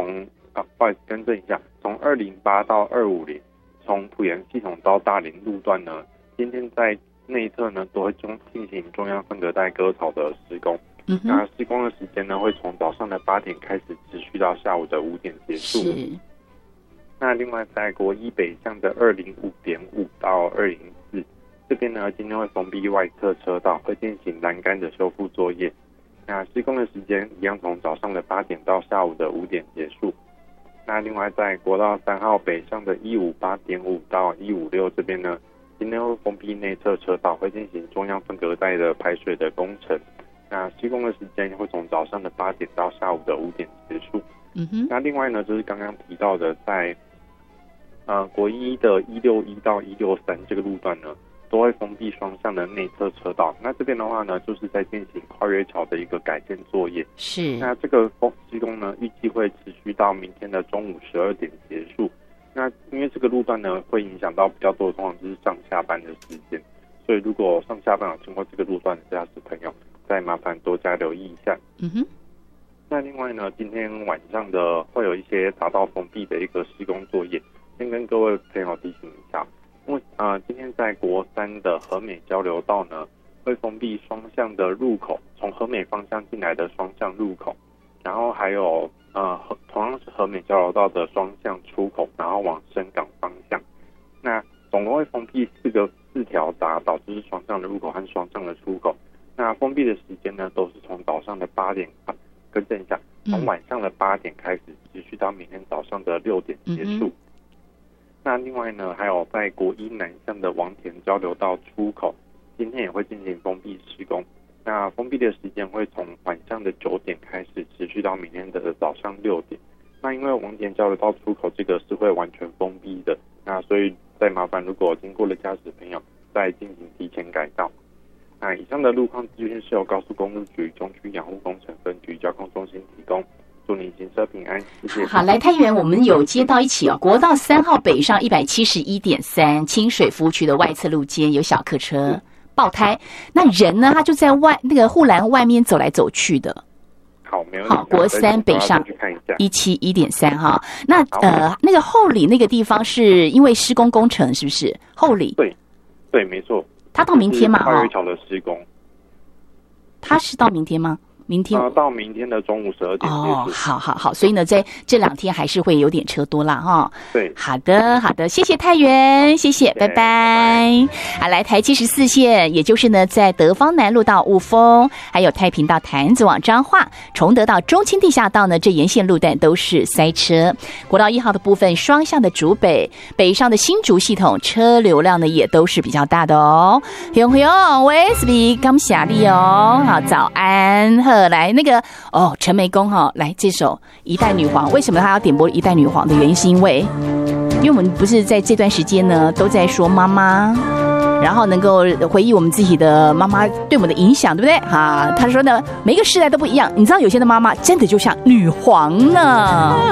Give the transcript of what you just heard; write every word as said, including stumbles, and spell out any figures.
从啊，不好意思，更正一下，从二零八到二五零，从埔盐系统到大林路段呢，今天在内侧呢都会中进行中央分隔带割草的施工。嗯、那施工的时间呢会从早上的八点开始，持续到下午的五点结束。是。那另外在国一北向的二零五点五到二零四这边呢，今天会封闭外侧车道，会进行栏杆的修复作业。那施工的时间一样从早上的八点到下午的五点结束。那另外在国道三号北向的一五八点五到一五六这边呢，今天会封闭内侧车道，会进行中央分隔带的排水的工程。那施工的时间会从早上的八点到下午的五点结束。嗯哼。那另外呢，就是刚刚提到的在呃国一的一六一到一六三这个路段呢，都会封闭双向的内侧车道。那这边的话呢，就是在进行跨越桥的一个改建作业。是。那这个施工呢，预计会持续到明天的中午十二点结束。那因为这个路段呢，会影响到比较多的通常就是上下班的时间，所以如果上下班有经过这个路段的驾驶朋友，再麻烦多加留意一下。嗯哼。那另外呢，今天晚上的会有一些匝道封闭的一个施工作业，先跟各位朋友提醒一下。因为呃，今天在国三的和美交流道呢，会封闭双向的入口，从和美方向进来的双向入口，然后还有呃同样是和美交流道的双向出口，然后往深港方向。那总共会封闭四个四条匝道，就是双向的入口和双向的出口。那封闭的时间呢，都是从早上的八点，啊，更正一下，从晚上的八点开始，持续到明天早上的六点结束。嗯，那另外呢，还有在国一南向的王田交流道出口，今天也会进行封闭施工。那封闭的时间会从晚上的九点开始，持续到明天的早上六点。那因为王田交流道出口这个是会完全封闭的，那所以再麻烦如果经过的驾驶朋友再进行提前改道。那以上的路况资讯是由高速公路局中区养护工程分局交通中心提供。祝你行车平安，谢谢。 好，来太原，我们有接到一起哦，国道三号北上一百七十一点三清水服务区的外侧路肩有小客车爆胎，那人呢，他就在外那个护栏外面走来走去的。 好，没有好， 国三北上一七一点三哈。那呃，那个后里那个地方是因为施工工程，是不是后里？ 对，对，没错。 他到明天嘛？ 跨越桥的施工， 他是到明天吗？明天、 呃、到明天的中午十二点结束。 哦，好好好，所以呢，在这两天还是会有点车多啦哈。 对， 好的好的，谢谢太原，谢谢，拜拜。拜拜。好，来台七十四线，也就是呢，在德芳南路到雾峰，还有太平到潭子往彰化，崇德到中清地下道呢，这沿线路段都是塞车。国道一号的部分，双向的竹北北上的新竹系统，车流量呢也都是比较大的哦。朋友，我是比刚下力哦，好，早安呵。来那个哦，陈梅公哈，来这首《一代女皇》，为什么他要点播《一代女皇》的原因，是因为，因为我们不是在这段时间呢，都在说妈妈，然后能够回忆我们自己的妈妈对我们的影响，对不对？哈，他说呢，每一个世代都不一样，你知道有些的妈妈真的就像女皇呢。